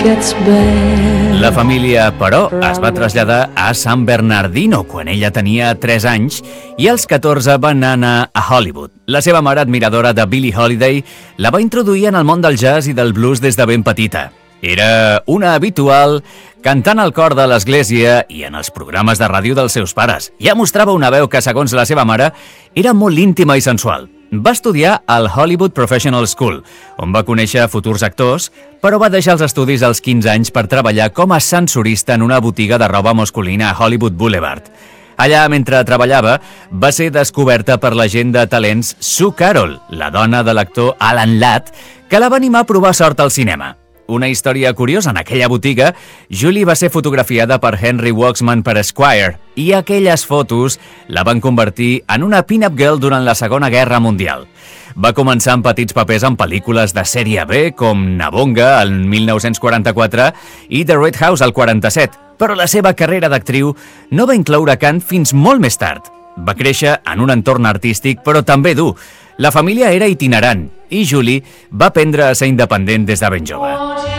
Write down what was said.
La família, però, es va traslladar a San Bernardino quan ella tenia 3 anys i als 14 van anar a Hollywood. La seva mare, admiradora de Billie Holiday, la va introduir en el món del jazz i del blues des de ben petita. Era una habitual cantant al cor de l'església i en els programes de ràdio dels seus pares. Ja mostrava una veu que, segons la seva mare, era molt íntima i sensual. Va estudiar al Hollywood Professional School, on va conèixer futurs actors, però va deixar els estudis als 15 anys per treballar com a ascensorista en una botiga de roba masculina a Hollywood Boulevard. Allà, mentre treballava, va ser descoberta per l'agent de talents Sue Carol, la dona de l'actor Alan Ladd, que la va animar a provar sort al cinema. Una història curiosa, en aquella botiga, Julie va ser fotografiada per Henry Waxman per Esquire i aquelles fotos la van convertir en una pin-up girl durant la Segona Guerra Mundial. Va començar amb petits papers en pel·lícules de sèrie B com Nabonga, el 1944, i The Red House, el 47, però la seva carrera d'actriu no va incloure cant fins molt més tard. Va créixer en un entorn artístic, però també dur. La família era itinerant i Julie va aprendre a ser independent des de ben jove.